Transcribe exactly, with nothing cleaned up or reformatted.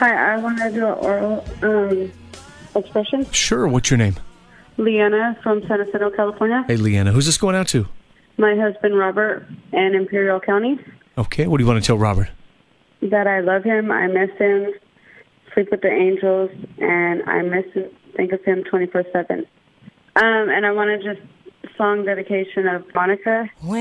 Hi, I want to do an oral um, expression. Sure. What's your name? Leanna from San Jacinto, California. Hey, Leanna. Who's this going out to? My husband, Robert, in Imperial County. Okay. What do you want to tell Robert? That I love him, I miss him, sleep with the angels, and I miss him, think of him twenty-four seven. Um, and I want to just song dedication of Monica.